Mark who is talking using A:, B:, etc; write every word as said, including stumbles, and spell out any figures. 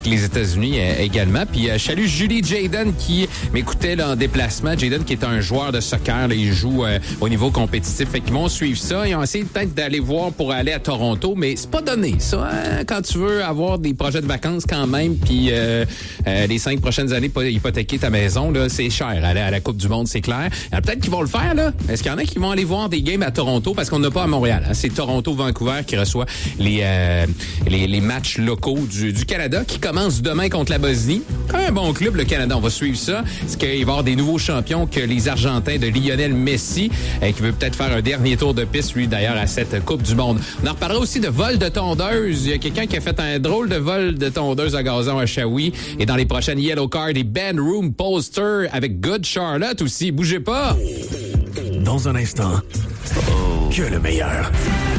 A: les États-Unis euh, également. Puis euh, je salue Julie Jaden qui m'écoutait là, en déplacement. Jaden qui est un joueur de soccer, là, il joue euh, au niveau compétitif. Fait qu'ils vont suivre ça. Ils ont essayé peut-être d'aller voir pour aller à Toronto, mais c'est pas donné ça. Hein? Quand tu veux avoir des projets de vacances quand même, puis euh, euh, les cinq prochaines années pas hypothéquer ta maison, là, c'est cher. Aller à la Coupe du Monde, c'est clair. Alors, peut-être qu'ils vont le faire là. Est-ce qu'il y en a qui vont aller voir des games à Toronto parce qu'on n'a pas à Montréal. Hein? C'est Toronto-Vancouver qui reçoit les euh, les, les matchs locaux du, du Canada qui commence demain contre la Bosnie. Un bon club, le Canada. On va suivre ça. Est-ce qu'il va y avoir des nouveaux champions que les Argentins de Lionel Messi, euh, qui veut peut-être faire un dernier tour de piste, lui, d'ailleurs, à cette Coupe du Monde. On en reparlera aussi de vol de tondeuse. Il y a quelqu'un qui a fait un drôle de vol de tondeuse à gazon à Shawi. Et dans les prochaines Yellow Card, des band room posters avec Good Charlotte aussi. Bougez pas!
B: Dans un instant, que le meilleur.